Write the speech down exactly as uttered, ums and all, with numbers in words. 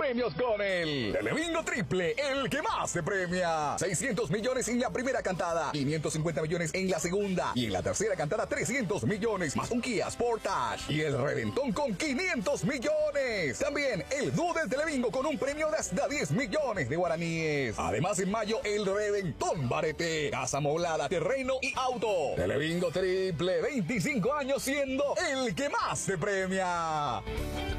premios con el Telebingo Triple, el que más te premia. seiscientos millones en la primera cantada, quinientos cincuenta millones en la segunda y en la tercera cantada trescientos millones, más un Kia Sportage y el reventón con quinientos millones. También el dúo del Telebingo con un premio de hasta diez millones de guaraníes. Además, en mayo, el reventón barete, casa moblada, terreno y auto. Telebingo Triple, veinticinco años siendo el que más te premia.